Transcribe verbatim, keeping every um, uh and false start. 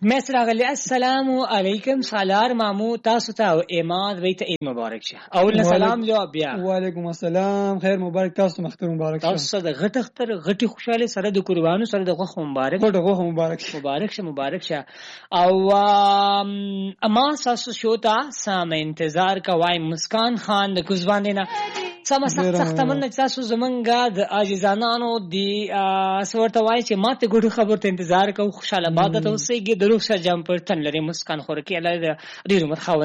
مس راغلی السلام علیکم سالار مامو تاسو ته ایمان ویته عید مبارک شه اول سلام لو بیا وعلیکم السلام خیر مبارک تاسو مختر مبارک شه تاسو د غټ اختر غټي خوشاله سره د قربانو سره د غوخ مبارک غټ غوخ مبارک مبارک شه مبارک شه او اما تاسو شو تا سم انتظار کوای مسکان خان د کوزبان نه سم سخت سخت من تاسو زمونږه د عاجزانانو دی سورته وای چې ماته ګډو خبر ته انتظار کو خوشاله باد ته اوسېږي د روح سره جام پر تن لري مسکان خور کې الله دې عمر خاوند